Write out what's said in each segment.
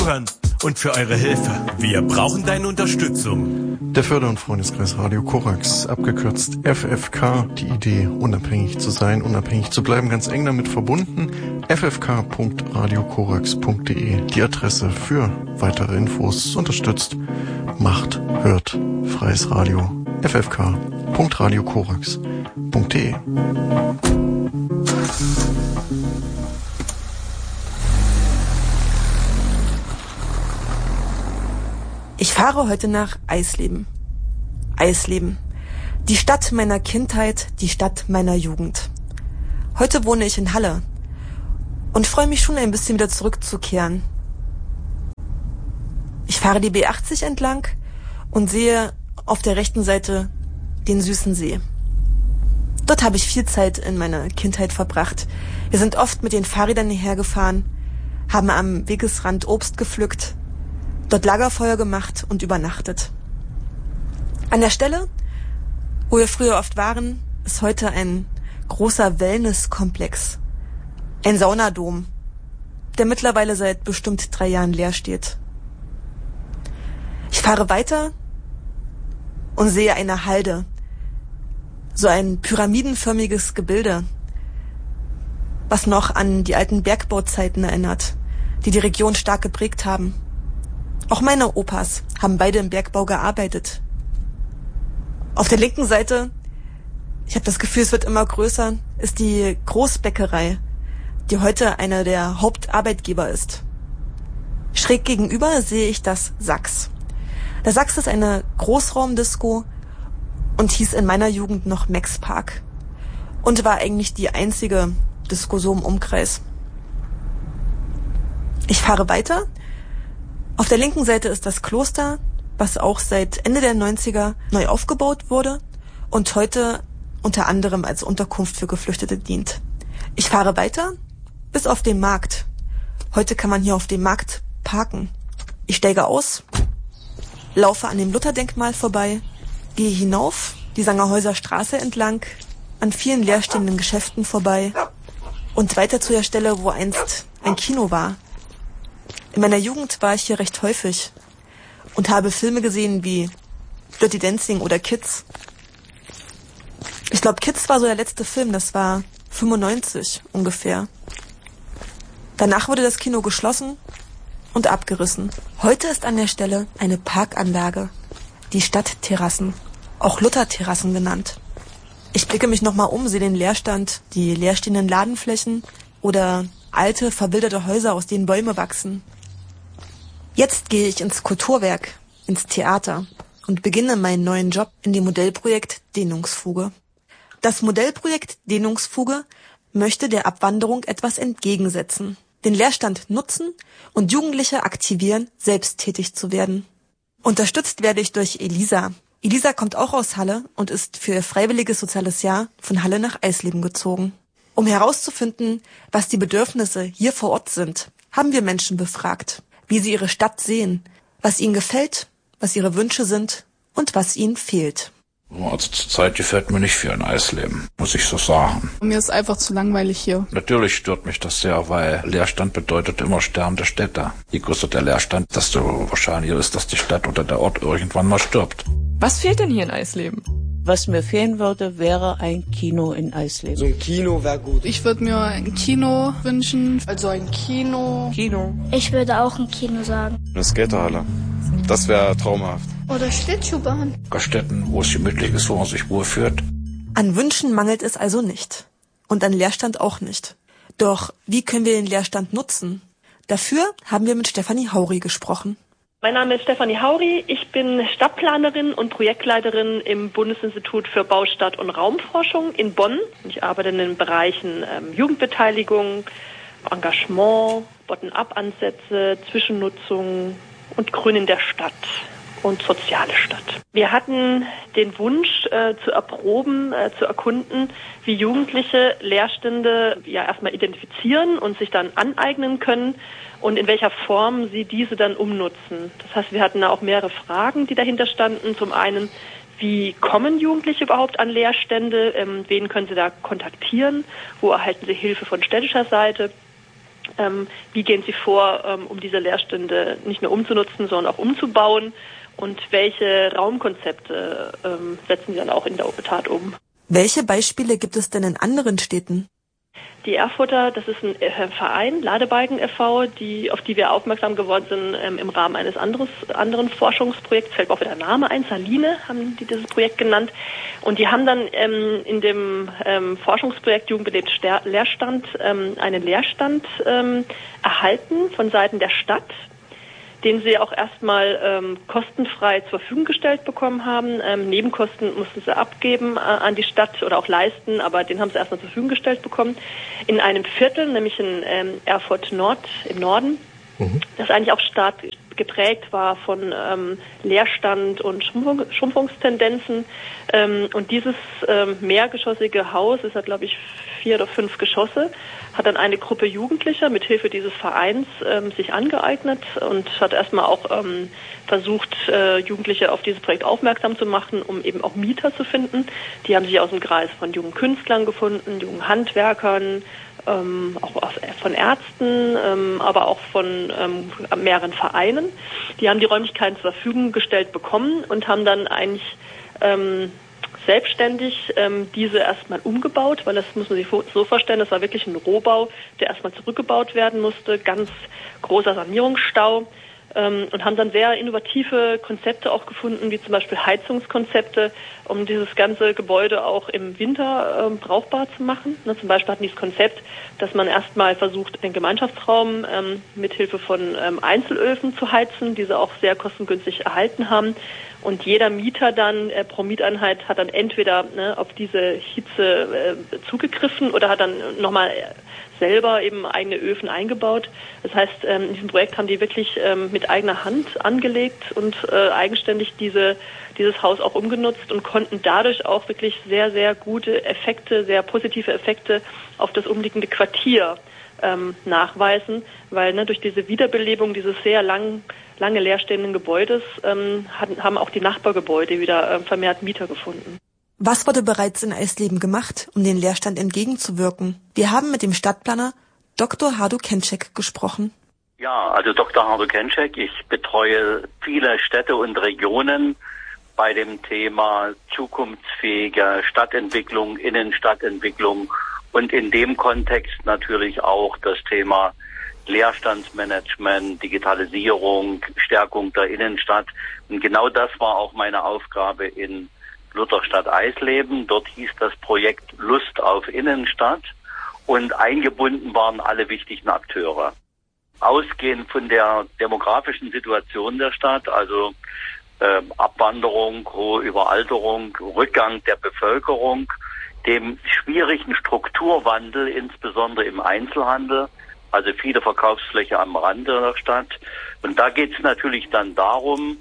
und für eure Hilfe. Wir brauchen deine Unterstützung. Der Förder- und Freundeskreis Radio Korax, abgekürzt FFK, die Idee, unabhängig zu sein, unabhängig zu bleiben, ganz eng damit verbunden. ffk.radiokorax.de, die Adresse für weitere Infos. Unterstützt, macht, hört, freies Radio. ffk.radiokorax.de. Ich fahre heute nach Eisleben. Eisleben. Die Stadt meiner Kindheit, die Stadt meiner Jugend. Heute wohne ich in Halle und freue mich schon ein bisschen wieder zurückzukehren. Ich fahre die B80 entlang und sehe auf der rechten Seite den Süßen See. Dort habe ich viel Zeit in meiner Kindheit verbracht. Wir sind oft mit den Fahrrädern hierher gefahren, haben am Wegesrand Obst gepflückt, dort Lagerfeuer gemacht und übernachtet. An der Stelle, wo wir früher oft waren, ist heute ein großer Wellnesskomplex. Ein Saunadom, der mittlerweile seit bestimmt 3 Jahren leer steht. Ich fahre weiter und sehe eine Halde. So ein pyramidenförmiges Gebilde, was noch an die alten Bergbauzeiten erinnert, die die Region stark geprägt haben. Auch meine Opas haben beide im Bergbau gearbeitet. Auf der linken Seite, ich habe das Gefühl, es wird immer größer, ist die Großbäckerei, die heute einer der Hauptarbeitgeber ist. Schräg gegenüber sehe ich das Sachs. Der Sachs ist eine Großraumdisco und hieß in meiner Jugend noch Max Park und war eigentlich die einzige Disco so im Umkreis. Ich fahre weiter. Auf der linken Seite ist das Kloster, was auch seit Ende der 90er neu aufgebaut wurde und heute unter anderem als Unterkunft für Geflüchtete dient. Ich fahre weiter bis auf den Markt. Heute kann man hier auf dem Markt parken. Ich steige aus, laufe an dem Lutherdenkmal vorbei, gehe hinauf die Sangerhäuser Straße entlang, an vielen leerstehenden Geschäften vorbei und weiter zu der Stelle, wo einst ein Kino war. In meiner Jugend war ich hier recht häufig und habe Filme gesehen wie Dirty Dancing oder Kids. Ich glaube, Kids war so der letzte Film, das war 95 ungefähr. Danach wurde das Kino geschlossen und abgerissen. Heute ist an der Stelle eine Parkanlage, die Stadtterrassen, auch Lutherterrassen genannt. Ich blicke mich nochmal um, sehe den Leerstand, die leerstehenden Ladenflächen oder alte, verwilderte Häuser, aus denen Bäume wachsen. Jetzt gehe ich ins Kulturwerk, ins Theater und beginne meinen neuen Job in dem Modellprojekt Dehnungsfuge. Das Modellprojekt Dehnungsfuge möchte der Abwanderung etwas entgegensetzen, den Leerstand nutzen und Jugendliche aktivieren, selbst tätig zu werden. Unterstützt werde ich durch Elisa. Elisa kommt auch aus Halle und ist für ihr freiwilliges soziales Jahr von Halle nach Eisleben gezogen. Um herauszufinden, was die Bedürfnisse hier vor Ort sind, haben wir Menschen befragt, wie sie ihre Stadt sehen, was ihnen gefällt, was ihre Wünsche sind und was ihnen fehlt. Also zurzeit gefällt mir nicht viel in Eisleben, muss ich so sagen. Mir ist einfach zu langweilig hier. Natürlich stört mich das sehr, weil Leerstand bedeutet immer sterbende Städte. Je größer der Leerstand, desto wahrscheinlicher ist, dass die Stadt oder der Ort irgendwann mal stirbt. Was fehlt denn hier in Eisleben? Was mir fehlen würde, wäre ein Kino in Eisleben. So ein Kino wäre gut. Ich würde mir ein Kino wünschen. Also ein Kino. Ich würde auch ein Kino sagen. Eine Skaterhalle. Das wäre traumhaft. Oder Schlittschuhbahn. Städten, wo es gemütlich ist, wo man sich wohlfühlt. An Wünschen mangelt es also nicht. Und an Leerstand auch nicht. Doch wie können wir den Leerstand nutzen? Dafür haben wir mit Stefanie Hauri gesprochen. Mein Name ist Stefanie Hauri. Ich bin Stadtplanerin und Projektleiterin im Bundesinstitut für Bau, Stadt und Raumforschung in Bonn. Ich arbeite in den Bereichen Jugendbeteiligung, Engagement, Bottom-up-Ansätze, Zwischennutzung und Grün in der Stadt und soziale Stadt. Wir hatten den Wunsch zu erproben, zu erkunden, wie Jugendliche Leerstände erstmal identifizieren und sich dann aneignen können und in welcher Form sie diese dann umnutzen. Das heißt, wir hatten da auch mehrere Fragen, die dahinter standen. Zum einen, wie kommen Jugendliche überhaupt an Leerstände? Wen können sie da kontaktieren? Wo erhalten sie Hilfe von städtischer Seite? Wie gehen Sie vor, um diese Leerstände nicht nur umzunutzen, sondern auch umzubauen? Und welche Raumkonzepte setzen Sie dann auch in der Tat um? Welche Beispiele gibt es denn in anderen Städten? Die Erfurter, das ist ein Verein, Ladebalken e.V., auf die wir aufmerksam geworden sind im Rahmen eines anderen Forschungsprojekts, fällt mir auch wieder der Name ein, Saline haben die dieses Projekt genannt. Und die haben dann in dem Forschungsprojekt Jugend belebt Leerstand einen Leerstand erhalten von Seiten der Stadt, den sie auch erstmal kostenfrei zur Verfügung gestellt bekommen haben. Nebenkosten mussten sie abgeben an die Stadt oder auch leisten, aber den haben sie erstmal zur Verfügung gestellt bekommen. In einem Viertel, nämlich in Erfurt Nord im Norden, das eigentlich auch stark geprägt war von Leerstand und Schrumpfungstendenzen. Und dieses mehrgeschossige Haus, ist ja glaube ich 4 oder 5 Geschosse, hat dann eine Gruppe Jugendlicher mit Hilfe dieses Vereins sich angeeignet und hat erstmal auch versucht, Jugendliche auf dieses Projekt aufmerksam zu machen, um eben auch Mieter zu finden. Die haben sich aus dem Kreis von jungen Künstlern gefunden, jungen Handwerkern, auch von Ärzten, aber auch von mehreren Vereinen. Die haben die Räumlichkeiten zur Verfügung gestellt bekommen und haben dann eigentlich selbstständig diese erstmal umgebaut, weil das muss man sich so vorstellen, das war wirklich ein Rohbau, der erstmal zurückgebaut werden musste, ganz großer Sanierungsstau, und haben dann sehr innovative Konzepte auch gefunden, wie zum Beispiel Heizungskonzepte, um dieses ganze Gebäude auch im Winter brauchbar zu machen. Zum Beispiel hatten die das Konzept, dass man erstmal versucht, den Gemeinschaftsraum mithilfe von Einzelöfen zu heizen, diese auch sehr kostengünstig erhalten haben. Und jeder Mieter dann pro Mieteinheit hat dann entweder auf diese Hitze zugegriffen oder hat dann nochmal selber eben eigene Öfen eingebaut. Das heißt, in diesem Projekt haben die wirklich mit eigener Hand angelegt und eigenständig dieses Haus auch umgenutzt und konnten dadurch auch wirklich sehr, sehr gute Effekte, sehr positive Effekte auf das umliegende Quartier nachweisen, weil durch diese Wiederbelebung dieses sehr lange leerstehenden Gebäudes haben auch die Nachbargebäude wieder vermehrt Mieter gefunden. Was wurde bereits in Eisleben gemacht, um den Leerstand entgegenzuwirken? Wir haben mit dem Stadtplaner Dr. Hardo Kenczek gesprochen. Ja, also Dr. Hardo Kenczek, ich betreue viele Städte und Regionen bei dem Thema zukunftsfähige Stadtentwicklung, Innenstadtentwicklung und in dem Kontext natürlich auch das Thema Leerstandsmanagement, Digitalisierung, Stärkung der Innenstadt. Und genau das war auch meine Aufgabe in Lutherstadt Eisleben. Dort hieß das Projekt Lust auf Innenstadt und eingebunden waren alle wichtigen Akteure. Ausgehend von der demografischen Situation der Stadt, also Abwanderung, hohe Überalterung, Rückgang der Bevölkerung, dem schwierigen Strukturwandel, insbesondere im Einzelhandel, also viele Verkaufsfläche am Rande der Stadt. Und da geht es natürlich dann darum,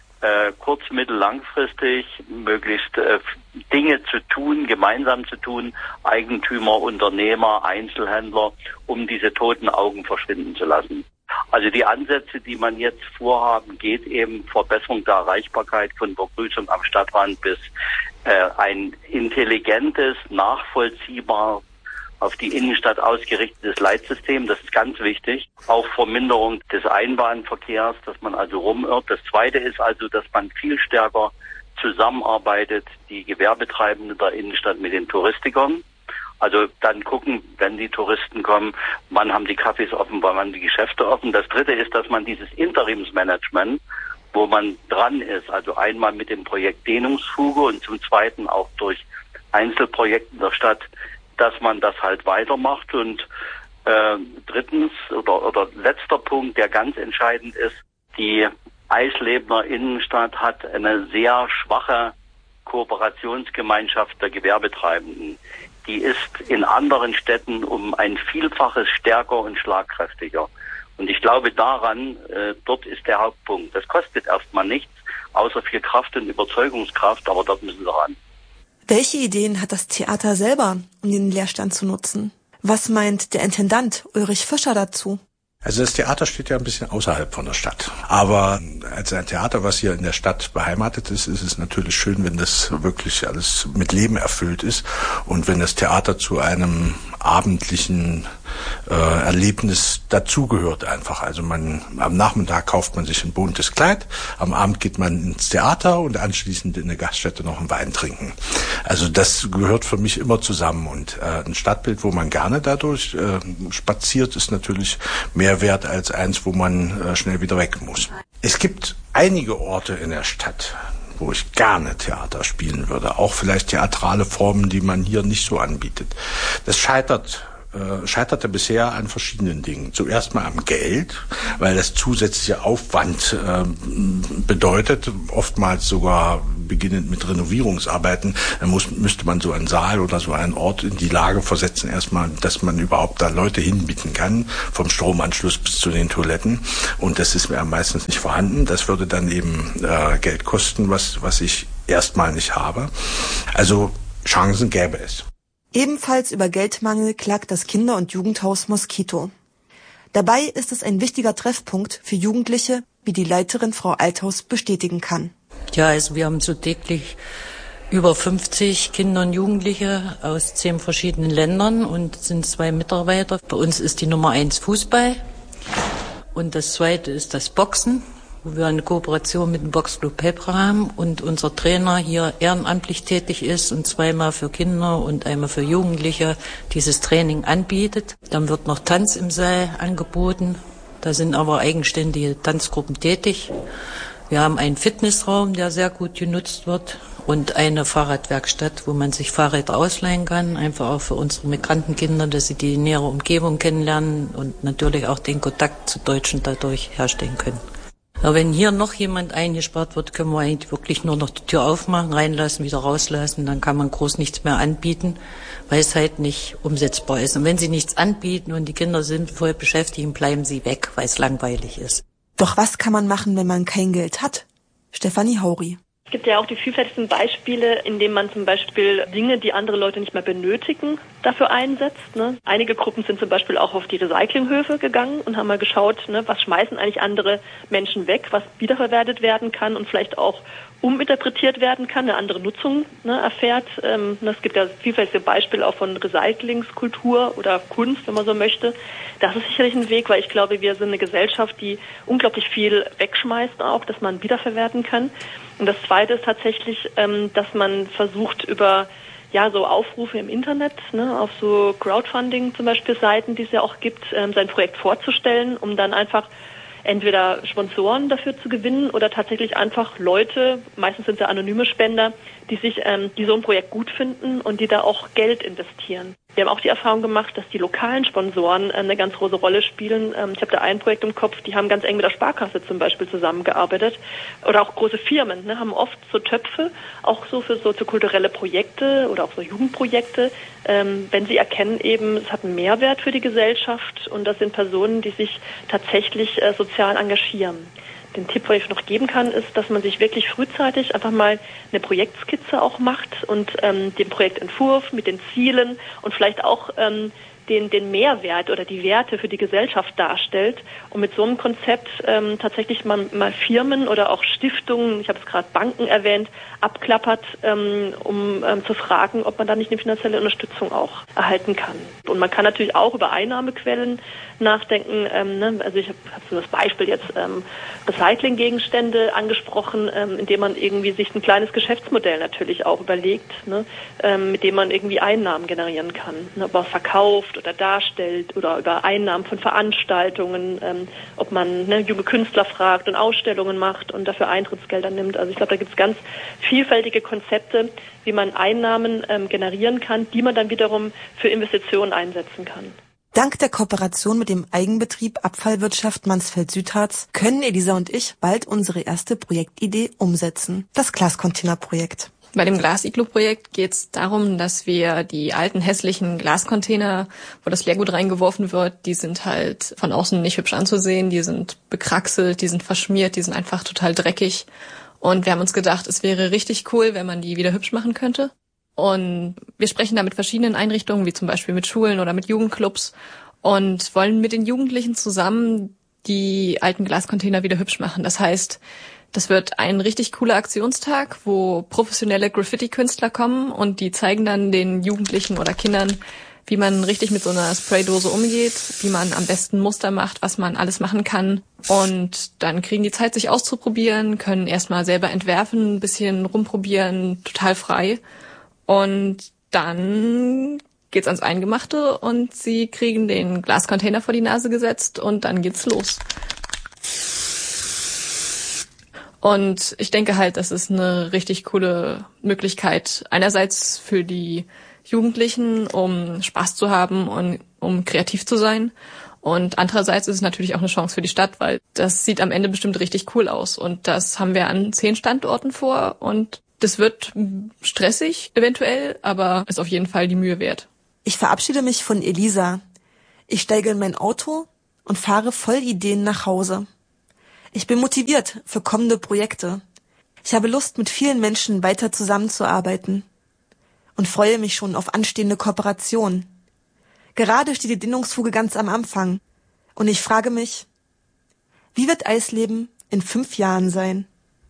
kurz-, mittel-, langfristig möglichst Dinge zu tun, gemeinsam zu tun, Eigentümer, Unternehmer, Einzelhändler, um diese toten Augen verschwinden zu lassen. Also die Ansätze, die man jetzt vorhaben, geht eben Verbesserung der Erreichbarkeit von Begrüßung am Stadtrand bis ein intelligentes, nachvollziehbar auf die Innenstadt ausgerichtetes Leitsystem, das ist ganz wichtig. Auch Verminderung des Einbahnverkehrs, dass man also rumirrt. Das Zweite ist also, dass man viel stärker zusammenarbeitet, die Gewerbetreibenden der Innenstadt mit den Touristikern. Also dann gucken, wenn die Touristen kommen, wann haben die Cafés offen, wann haben die Geschäfte offen. Das Dritte ist, dass man dieses Interimsmanagement, wo man dran ist, also einmal mit dem Projekt Dehnungsfuge und zum Zweiten auch durch Einzelprojekte der Stadt, dass man das halt weitermacht. Und drittens oder letzter Punkt, der ganz entscheidend ist, die Eislebener Innenstadt hat eine sehr schwache Kooperationsgemeinschaft der Gewerbetreibenden. Die ist in anderen Städten um ein Vielfaches stärker und schlagkräftiger. Und ich glaube daran, dort ist der Hauptpunkt. Das kostet erstmal nichts, außer viel Kraft und Überzeugungskraft, aber dort müssen wir ran. Welche Ideen hat das Theater selber, um den Leerstand zu nutzen? Was meint der Intendant Ulrich Fischer dazu? Also das Theater steht ja ein bisschen außerhalb von der Stadt. Aber als ein Theater, was hier in der Stadt beheimatet ist, ist es natürlich schön, wenn das wirklich alles mit Leben erfüllt ist und wenn das Theater zu einem abendlichen Erlebnis dazugehört einfach. Also am Nachmittag kauft man sich ein buntes Kleid, am Abend geht man ins Theater und anschließend in eine Gaststätte noch einen Wein trinken. Also das gehört für mich immer zusammen und ein Stadtbild, wo man gerne dadurch spaziert, ist natürlich mehr wert als eins, wo man schnell wieder weg muss. Es gibt einige Orte in der Stadt, wo ich gerne Theater spielen würde. Auch vielleicht theatrale Formen, die man hier nicht so anbietet. Das scheiterte bisher an verschiedenen Dingen. Zuerst mal am Geld, weil das zusätzliche Aufwand bedeutet, oftmals sogar beginnend mit Renovierungsarbeiten. Dann müsste man so einen Saal oder so einen Ort in die Lage versetzen, erstmal, dass man überhaupt da Leute hinbieten kann, vom Stromanschluss bis zu den Toiletten. Und das ist mir meistens nicht vorhanden. Das würde dann eben Geld kosten, was ich erstmal nicht habe. Also Chancen gäbe es. Ebenfalls über Geldmangel klagt das Kinder- und Jugendhaus Moskito. Dabei ist es ein wichtiger Treffpunkt für Jugendliche, wie die Leiterin Frau Althaus bestätigen kann. Ja, also wir haben so täglich über 50 Kinder und Jugendliche aus 10 verschiedenen Ländern und sind 2 Mitarbeiter. Bei uns ist die Nummer 1 Fußball und das zweite ist das Boxen, wo wir eine Kooperation mit dem Boxclub Pepra haben und unser Trainer hier ehrenamtlich tätig ist und 2-mal für Kinder und einmal für Jugendliche dieses Training anbietet. Dann wird noch Tanz im Saal angeboten. Da sind aber eigenständige Tanzgruppen tätig. Wir haben einen Fitnessraum, der sehr gut genutzt wird und eine Fahrradwerkstatt, wo man sich Fahrräder ausleihen kann, einfach auch für unsere Migrantenkinder, dass sie die nähere Umgebung kennenlernen und natürlich auch den Kontakt zu Deutschen dadurch herstellen können. Aber wenn hier noch jemand eingespart wird, können wir eigentlich wirklich nur noch die Tür aufmachen, reinlassen, wieder rauslassen. Dann kann man groß nichts mehr anbieten, weil es halt nicht umsetzbar ist. Und wenn sie nichts anbieten und die Kinder sind voll beschäftigt, bleiben sie weg, weil es langweilig ist. Doch was kann man machen, wenn man kein Geld hat? Stefanie Hauri. Es gibt ja auch die vielfältigsten Beispiele, in denen man zum Beispiel Dinge, die andere Leute nicht mehr benötigen, dafür einsetzt. Ne? Einige Gruppen sind zum Beispiel auch auf die Recyclinghöfe gegangen und haben mal geschaut, ne, was schmeißen eigentlich andere Menschen weg, was wiederverwertet werden kann und vielleicht auch uminterpretiert werden kann, eine andere Nutzung erfährt. Es gibt ja vielfältige Beispiele auch von Recyclingskultur oder Kunst, wenn man so möchte. Das ist sicherlich ein Weg, weil ich glaube, wir sind eine Gesellschaft, die unglaublich viel wegschmeißt auch, dass man wiederverwerten kann. Und das Zweite ist tatsächlich, dass man versucht über so Aufrufe im Internet, auf so Crowdfunding zum Beispiel Seiten, die es ja auch gibt, sein Projekt vorzustellen, um dann einfach entweder Sponsoren dafür zu gewinnen oder tatsächlich einfach Leute, meistens sind es ja anonyme Spender, die so ein Projekt gut finden und die da auch Geld investieren. Wir haben auch die Erfahrung gemacht, dass die lokalen Sponsoren eine ganz große Rolle spielen. Ich habe da ein Projekt im Kopf, die haben ganz eng mit der Sparkasse zum Beispiel zusammengearbeitet. Oder auch große Firmen haben oft so Töpfe, auch so für soziokulturelle Projekte oder auch so Jugendprojekte, wenn sie erkennen eben, es hat einen Mehrwert für die Gesellschaft und das sind Personen, die sich tatsächlich sozial engagieren. Den Tipp, den ich noch geben kann, ist, dass man sich wirklich frühzeitig einfach mal eine Projektskizze auch macht und den Projektentwurf mit den Zielen und vielleicht auch den Mehrwert oder die Werte für die Gesellschaft darstellt und mit so einem Konzept tatsächlich mal Firmen oder auch Stiftungen, ich habe es gerade Banken erwähnt, abklappert, um zu fragen, ob man da nicht eine finanzielle Unterstützung auch erhalten kann. Und man kann natürlich auch über Einnahmequellen nachdenken. Also ich habe so das Beispiel jetzt Recyclinggegenstände angesprochen, indem man irgendwie sich ein kleines Geschäftsmodell natürlich auch überlegt, mit dem man irgendwie Einnahmen generieren kann. Ob man verkauft oder darstellt oder über Einnahmen von Veranstaltungen, ob man junge Künstler fragt und Ausstellungen macht und dafür Eintrittsgelder nimmt. Also ich glaube, da gibt es ganz vielfältige Konzepte, wie man Einnahmen generieren kann, die man dann wiederum für Investitionen einsetzen kann. Dank der Kooperation mit dem Eigenbetrieb Abfallwirtschaft Mansfeld-Südharz können Elisa und ich bald unsere erste Projektidee umsetzen. Das Glascontainerprojekt. Bei dem Glasiglu-Projekt geht es darum, dass wir die alten hässlichen Glascontainer, wo das Leergut reingeworfen wird, die sind halt von außen nicht hübsch anzusehen, die sind bekraxelt, die sind verschmiert, die sind einfach total dreckig. Und wir haben uns gedacht, es wäre richtig cool, wenn man die wieder hübsch machen könnte. Und wir sprechen da mit verschiedenen Einrichtungen, wie zum Beispiel mit Schulen oder mit Jugendclubs und wollen mit den Jugendlichen zusammen die alten Glascontainer wieder hübsch machen. Das heißt, das wird ein richtig cooler Aktionstag, wo professionelle Graffiti-Künstler kommen und die zeigen dann den Jugendlichen oder Kindern, wie man richtig mit so einer Spraydose umgeht, wie man am besten Muster macht, was man alles machen kann. Und dann kriegen die Zeit, sich auszuprobieren, können erstmal selber entwerfen, ein bisschen rumprobieren, total frei. Und dann geht's ans Eingemachte und sie kriegen den Glascontainer vor die Nase gesetzt und dann geht's los. Und ich denke halt, das ist eine richtig coole Möglichkeit, einerseits für die Jugendlichen, um Spaß zu haben und um kreativ zu sein. Und andererseits ist es natürlich auch eine Chance für die Stadt, weil das sieht am Ende bestimmt richtig cool aus. Und das haben wir an 10 Standorten vor und das wird stressig eventuell, aber ist auf jeden Fall die Mühe wert. Ich verabschiede mich von Elisa. Ich steige in mein Auto und fahre voll Ideen nach Hause. Ich bin motiviert für kommende Projekte. Ich habe Lust, mit vielen Menschen weiter zusammenzuarbeiten und freue mich schon auf anstehende Kooperationen. Gerade steht die Dehnungsfuge ganz am Anfang und ich frage mich, wie wird Eisleben in 5 Jahren sein?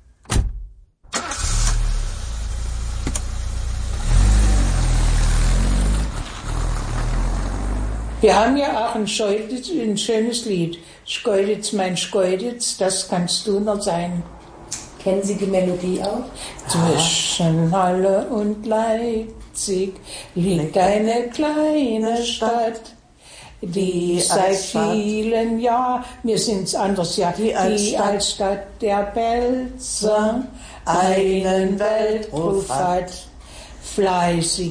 Wir haben ja auch ein schönes Lied. Schkeuditz, mein Schkeuditz, das kannst du noch sein. Kennen Sie die Melodie auch? Zwischen Halle und Leipzig liegt eine kleine Stadt, die seit vielen Jahren, mir sind's anders, ja, die als Stadt der Belzer einen Weltruf hat. Fleißig